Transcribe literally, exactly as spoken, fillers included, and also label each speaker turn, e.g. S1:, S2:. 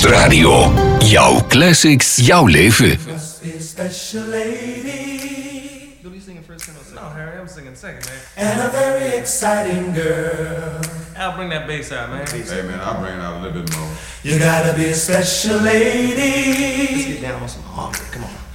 S1: Radio. Jouw classics, jouw leven.
S2: Must be a special lady.
S3: You'll be singing first or second? No, Harry, I'm singing second, man.
S2: And a very exciting girl.
S3: I'll bring that bass out, man.
S4: Hey man, I'll bring it out a little bit more.
S2: You gotta be a special lady.
S3: Let's get down on some harmony. Come on.